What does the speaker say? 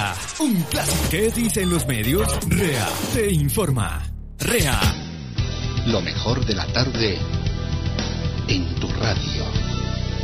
REA, un clásico. ¿Qué dicen los medios? REA te informa. REA. Lo mejor de la tarde en tu radio.